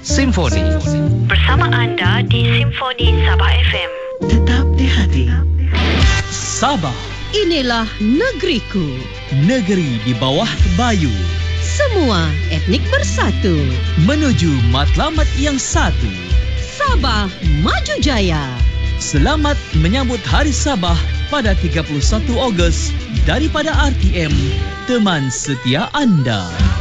Simfoni. Bersama anda di Simfoni Sabah FM. Tetap di hati. Sabah, Inilah negeriku. negeri di bawah bayu, Semua etnik bersatu. menuju matlamat yang satu. Sabah maju jaya. Selamat menyambut Hari Sabah pada 31 Ogos daripada RTM, teman setia anda.